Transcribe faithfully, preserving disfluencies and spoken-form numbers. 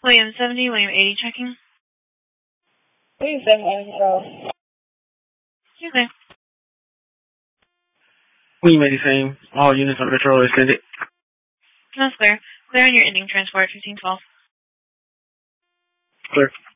William seventy, William eighty, checking. William seventy, uh, Okay. William eighty, same. All units on patrol extended. That's clear. Clear on your ending transport, fifteen twelve. Clear.